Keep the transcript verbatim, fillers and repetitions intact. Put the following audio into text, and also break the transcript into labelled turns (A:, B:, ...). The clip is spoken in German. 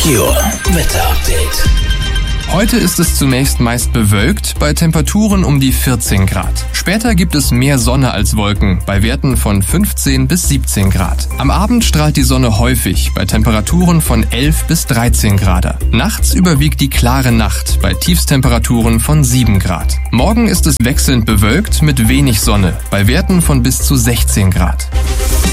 A: Merkur Wetterupdate.
B: Heute ist es zunächst meist bewölkt, bei Temperaturen um die vierzehn Grad. Später gibt es mehr Sonne als Wolken, bei Werten von fünfzehn bis siebzehn Grad. Am Abend strahlt die Sonne häufig, bei Temperaturen von elf bis dreizehn Grad. Nachts überwiegt die klare Nacht, bei Tiefstemperaturen von sieben Grad. Morgen ist es wechselnd bewölkt mit wenig Sonne, bei Werten von bis zu sechzehn Grad.